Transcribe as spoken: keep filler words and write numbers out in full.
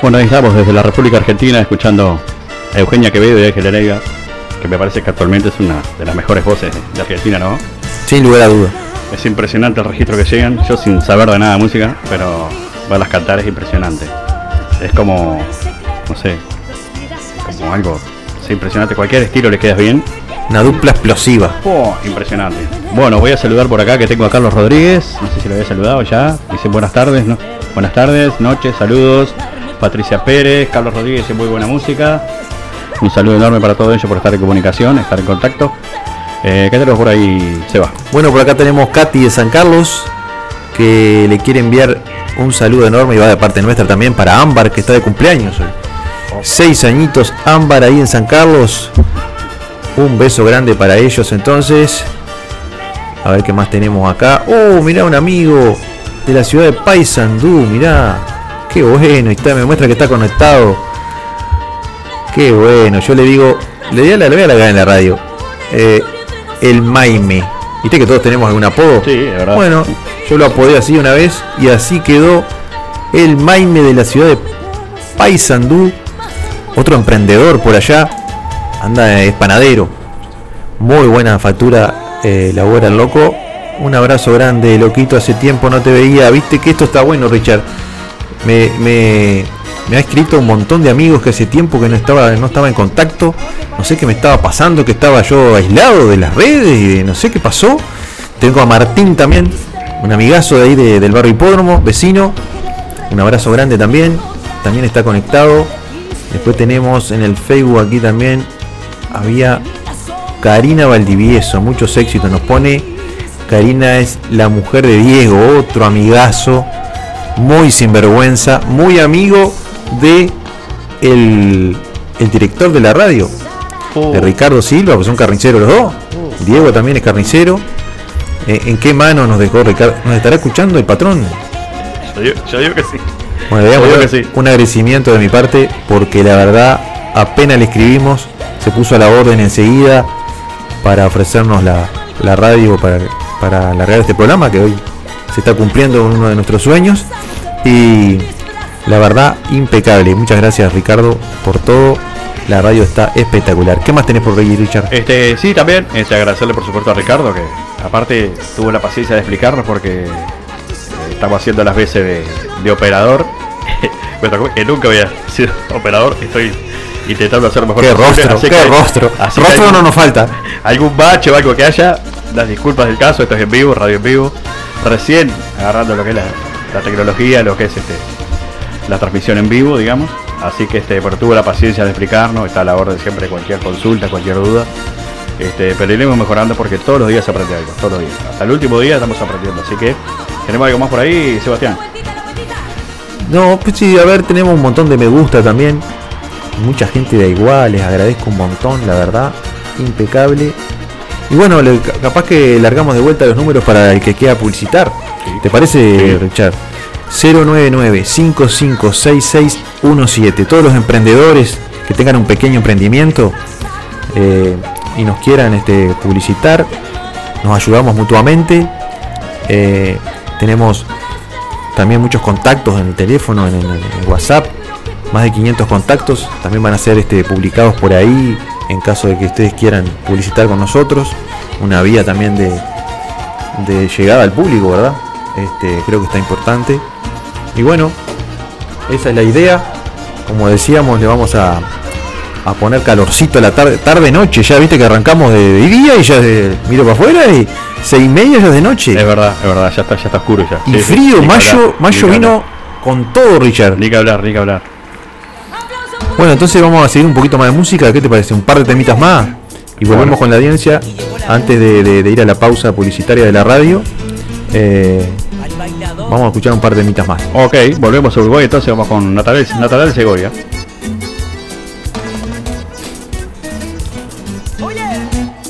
Bueno, ahí estamos desde la República Argentina escuchando a Eugenia Quevedo y Ángel Heredia, que me parece que actualmente es una de las mejores voces de Argentina, ¿no? Sin lugar a duda. Es impresionante el registro que llegan, yo sin saber de nada de música, pero verlas cantar es impresionante. Es como, no sé, como algo, es impresionante, cualquier estilo le quedas bien. Una dupla explosiva. Oh, impresionante. Bueno, voy a saludar por acá que tengo a Carlos Rodríguez, no sé si lo había saludado ya, dice buenas tardes, ¿no? Buenas tardes, noches, saludos. Patricia Pérez, Carlos Rodríguez dice muy buena música. Un saludo enorme para todos ellos por estar en comunicación, estar en contacto. Eh, ¿Qué tenemos por ahí, Seba? Bueno, por acá tenemos Katy de San Carlos, que le quiere enviar un saludo enorme y va de parte nuestra también para Ámbar, que está de cumpleaños hoy. Seis añitos Ámbar ahí en San Carlos. Un beso grande para ellos entonces. A ver qué más tenemos acá. Oh, mirá, un amigo de la ciudad de Paysandú, mirá. Qué bueno, y está, me muestra que está conectado. Qué bueno, yo le digo, le di a la, le voy a la en la radio. Eh, el Maime. ¿Viste que todos tenemos algún apodo? Sí, es verdad. Bueno, yo lo apodé así una vez y así quedó el Maime de la ciudad de Paysandú. Otro emprendedor por allá. Anda, es panadero. Muy buena factura, eh, labora el loco. Un abrazo grande, loquito. Hace tiempo no te veía. Viste que esto está bueno, Richard. Me, me, me ha escrito un montón de amigos que hace tiempo que no estaba, no estaba en contacto. No sé qué me estaba pasando, que estaba yo aislado de las redes y de no sé qué pasó. Tengo a Martín también, un amigazo de ahí de, del barrio Hipódromo, vecino. Un abrazo grande también. También está conectado. Después tenemos en el Facebook aquí también. Había Karina Valdivieso, muchos éxitos nos pone. Karina es la mujer de Diego, otro amigazo, muy sinvergüenza, muy amigo de el, el director de la radio, oh. de Ricardo Silva, pues son carniceros los dos. Oh. Diego también es carnicero. Eh, ¿En qué mano nos dejó Ricardo? ¿Nos estará escuchando el patrón? Yo digo, yo digo que sí. Bueno, le voy a sí. un agradecimiento de mi parte, porque la verdad apenas le escribimos, se puso a la orden enseguida para ofrecernos la, la radio para, para alargar este programa que hoy se está cumpliendo uno de nuestros sueños. Y la verdad, impecable. Muchas gracias, Ricardo, por todo. La radio está espectacular. ¿Qué más tenés por ahí, Richard? Este, sí, también este, agradecerle por supuesto a Ricardo, que aparte tuvo la paciencia de explicarnos porque eh, estamos haciendo las veces de, de operador. Que nunca había sido operador, estoy intentando hacer lo mejor qué posible. Rostro, así qué que, rostro, así rostro que no nos falta. Algún bache o algo que haya, las disculpas del caso. Esto es en vivo, radio en vivo, recién agarrando lo que es la, la tecnología, lo que es este la transmisión en vivo, digamos. Así que este, pero tuvo la paciencia de explicarnos, está a la orden siempre cualquier consulta, cualquier duda. Este, pero iremos mejorando porque todos los días se aprende algo, todos los días. Hasta el último día estamos aprendiendo. Así que, ¿tenemos algo más por ahí, Sebastián? No, pues sí, a ver, tenemos un montón de me gusta también. Mucha gente da igual, les agradezco un montón, la verdad, impecable. Y bueno, le, capaz que largamos de vuelta los números para el que quiera publicitar. Sí. ¿Te parece, sí. Richard? cero nueve nueve, cinco cinco seis seis uno siete. Todos los emprendedores que tengan un pequeño emprendimiento eh, y nos quieran este, publicitar, nos ayudamos mutuamente. Eh, tenemos también muchos contactos en el teléfono, en el, en el WhatsApp, más de quinientos contactos, también van a ser este, publicados por ahí en caso de que ustedes quieran publicitar con nosotros. Una vía también de, de llegada al público, ¿verdad? Este, creo que está importante. Y bueno, esa es la idea. Como decíamos, le vamos a, a poner calorcito a la tarde, tarde noche. Ya viste que arrancamos de, de día y ya de, miro para afuera y seis y media ya es de noche. Es verdad, es verdad, ya está, ya está oscuro ya. Y sí, frío, sí, mayo, hablar, mayo vino con todo, Richard. Ni que hablar, ni que hablar. Bueno, entonces vamos a seguir un poquito más de música. ¿Qué te parece? Un par de temitas más y volvemos bueno. con la audiencia antes de, de, de ir a la pausa publicitaria de la radio. Eh, vamos a escuchar un par de temitas más. Ok, volvemos a Uruguay, entonces vamos con Natanael, Natanael Segovia.